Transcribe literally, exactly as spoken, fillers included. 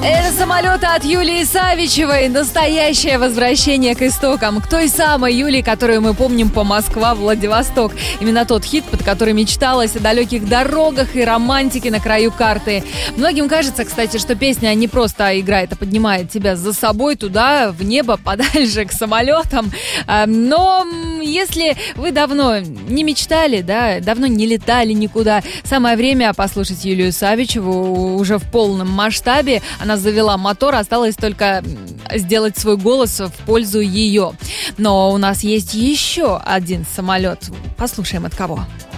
Это самолеты от Юлии Савичевой. Настоящее возвращение к истокам. К той самой Юлии, которую мы помним по Москва-Владивосток. Именно тот хит, под который мечталось о далеких дорогах и романтике на краю карты. Многим кажется, кстати, что песня не просто играет, а поднимает тебя за собой туда, в небо, подальше к самолетам. Но если вы давно не мечтали, да, давно не летали никуда, самое время послушать Юлию Савичеву уже в полном масштабе. Она завела мотор, осталось только сделать свой голос в пользу ее. Но у нас есть еще один самолет. Послушаем от кого.